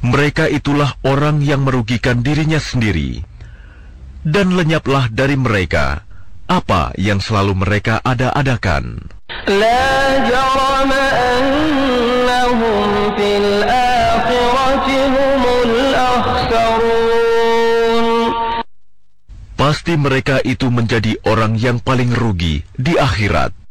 Mereka itulah orang yang merugikan dirinya sendiri. Dan lenyaplah dari mereka apa yang selalu mereka ada-adakan. La jarama annahum fil akhirati humul akhsarun. Pasti mereka itu menjadi orang yang paling rugi di akhirat.